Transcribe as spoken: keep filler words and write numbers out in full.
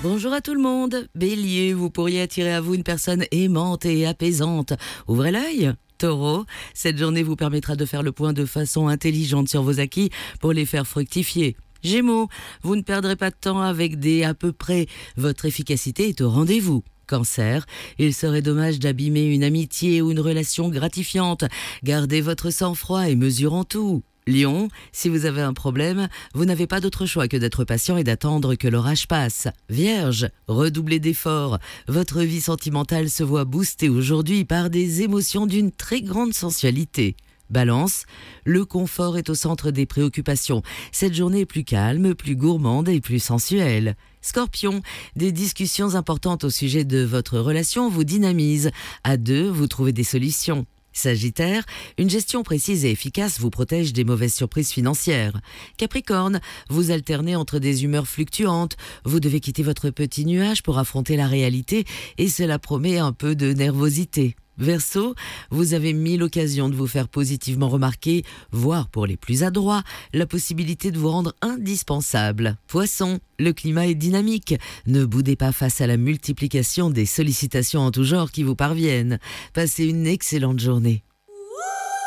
Bonjour à tout le monde. Bélier, vous pourriez attirer à vous une personne aimante et apaisante. Ouvrez l'œil. Taureau, cette journée vous permettra de faire le point de façon intelligente sur vos acquis pour les faire fructifier. Gémeaux, vous ne perdrez pas de temps avec des à peu près. Votre efficacité est au rendez-vous. Cancer, il serait dommage d'abîmer une amitié ou une relation gratifiante. Gardez votre sang-froid et mesurons tout. Lion, si vous avez un problème, vous n'avez pas d'autre choix que d'être patient et d'attendre que l'orage passe. Vierge, redoublez d'efforts. Votre vie sentimentale se voit boostée aujourd'hui par des émotions d'une très grande sensualité. Balance, le confort est au centre des préoccupations. Cette journée est plus calme, plus gourmande et plus sensuelle. Scorpion, des discussions importantes au sujet de votre relation vous dynamisent. À deux, vous trouvez des solutions. Sagittaire, une gestion précise et efficace vous protège des mauvaises surprises financières. Capricorne, vous alternez entre des humeurs fluctuantes. Vous devez quitter votre petit nuage pour affronter la réalité et cela promet un peu de nervosité. Verseau, vous avez mille occasions de vous faire positivement remarquer, voire pour les plus adroits, la possibilité de vous rendre indispensable. Poisson, le climat est dynamique. Ne boudez pas face à la multiplication des sollicitations en tout genre qui vous parviennent. Passez une excellente journée.